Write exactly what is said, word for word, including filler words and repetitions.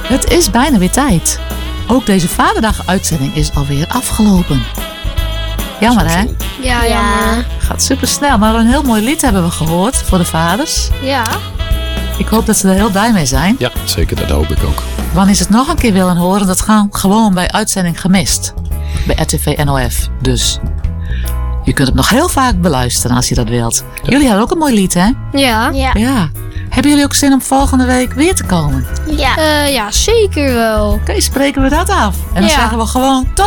Het is bijna weer tijd. Ook deze Vaderdag-uitzending is alweer afgelopen. Jammer, hè? Ja, jammer. Gaat super snel, maar een heel mooi lied hebben we gehoord voor de vaders. Ja. Ik hoop dat ze er heel blij mee zijn. Ja, zeker, dat hoop ik ook. Wanneer ze het nog een keer willen horen, dat gaan gewoon bij uitzending gemist. Bij R T V N O F. Dus je kunt het nog heel vaak beluisteren als je dat wilt. Ja. Jullie hadden ook een mooi lied, hè? Ja. Ja. Ja. Hebben jullie ook zin om volgende week weer te komen? Ja. Uh, ja, zeker wel. Oké, okay, spreken we dat af. En dan ja. zeggen we gewoon tot